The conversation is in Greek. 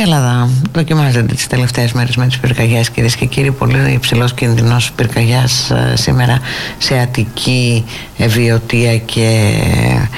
Ελλάδα δοκιμάζεται τις τελευταίες μέρες με τις πυρκαγιές, κυρίες και κύριοι. Πολύ υψηλός κινδυνός πυρκαγιάς σήμερα σε Αττική, Ευβοιωτία και